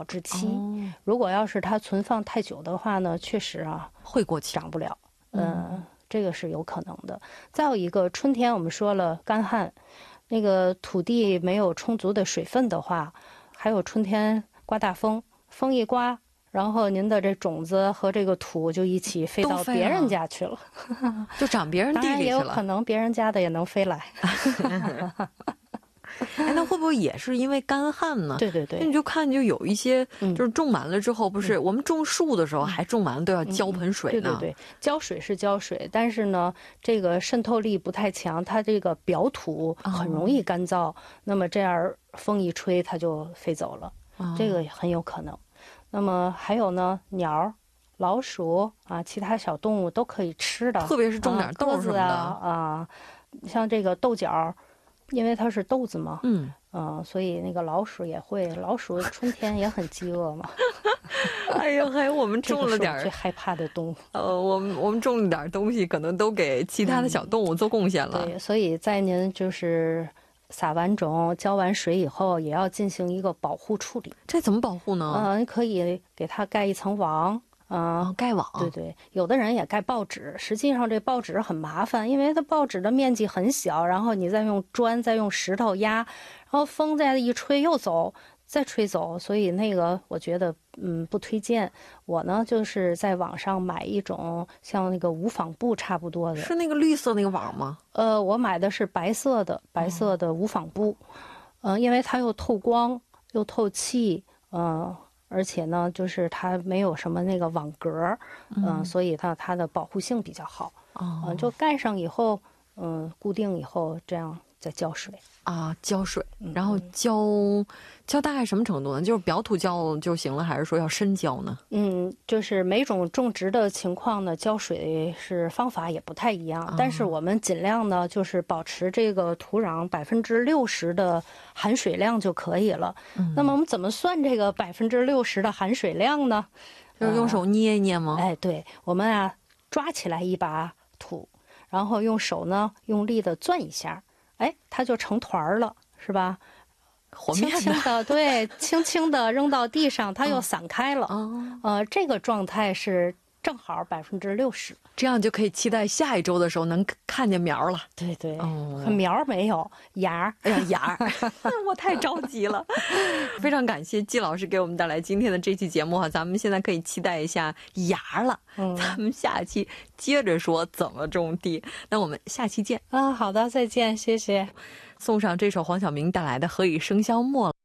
质期。如果要是它存放太久的话呢，确实啊会过期， 长不了。这个是有可能的。再有一个，春天我们说了干旱，那个土地没有充足的水分的话，还有春天刮大风，风一刮，然后您的这种子和这个土就一起飞到别人家去了， 就长别人地里去了。 当然也有可能别人家的也能飞来。 那会不会也是因为干旱呢？ 对对对， 你就看就有一些就是种完了之后，不是我们种树的时候还种完了都要浇盆水呢。 对对对，浇水是浇水，但是呢这个渗透力不太强，它这个表土很容易干燥，那么这样风一吹它就飞走了，这个很有可能。那么还有呢，鸟、老鼠啊，其他小动物都可以吃的， 特别是种点豆什么的啊，像这个豆角，因为它是豆子嘛，所以那个老鼠也会，老鼠春天也很饥饿嘛。 哎呦，还有我们种了点最害怕的动物。 我们种了点东西，可能都给其他的小动物做贡献了。 对，所以在您就是撒完种、浇完水以后，也要进行一个保护处理。 这怎么保护呢？ 你可以给它盖一层网。 盖网。 对对，有的人也盖报纸，实际上这报纸很麻烦，因为它报纸的面积很小，然后你再用砖再用石头压，然后风再一吹又走，再吹走，所以那个我觉得不推荐。我呢就是在网上买一种像那个无纺布差不多的。 是那个绿色那个网吗？ 我买的是白色的无纺布，因为它又透光又透气，而且呢，就是它没有什么那个网格，所以它的保护性比较好。就盖上以后，固定以后，这样再浇水啊，浇水，然后浇大概什么程度呢？就是表土浇就行了，还是说要深浇呢？ 就是每种种植的情况呢，浇水是方法也不太一样，但是我们尽量呢，就是保持这个土壤60%的含水量就可以了。那么我们怎么算这个60%的含水量呢？ 就是用手捏一捏吗？ 对，我们抓起来一把土，然后用手呢用力的攥一下，它就成团了，是吧？轻轻的，对，轻轻的扔到地上，它又散开了。这个状态是正好60%， 这样就可以期待下一周的时候能看见苗了。 对对，苗没有芽， 芽，我太着急了。非常感谢季老师给我们带来今天的这期节目哈，咱们现在可以期待一下芽了。咱们下期接着说怎么种地。那我们下期见。 好的，再见，谢谢。 送上这首黄晓明带来的《何以笙箫默》。